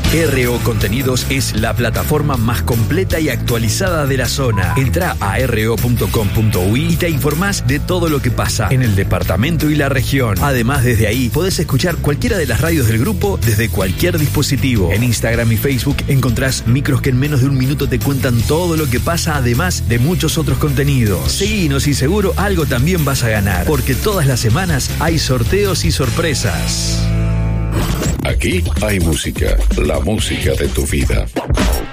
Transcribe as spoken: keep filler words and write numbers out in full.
R O Contenidos es la plataforma más completa y actualizada de la zona. Entrá a r o punto com punto u y y te informás de todo lo que pasa en el departamento y la región. Además, desde ahí podés escuchar cualquiera de las radios del grupo desde cualquier dispositivo. En Instagram y Facebook encontrás micros que en menos de un minuto te cuentan todo lo que pasa, además de muchos otros contenidos. Seguinos y seguro algo también vas a ganar, porque todas las semanas hay sorteos y sorpresas. Aquí hay música, la música de tu vida.